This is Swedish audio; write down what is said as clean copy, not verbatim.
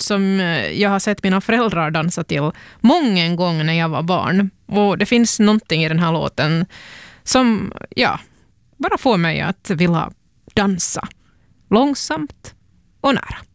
som jag har sett mina föräldrar dansa till många gånger när jag var barn. Och det finns någonting i den här låten som bara får mig att vilja dansa långsamt och nära.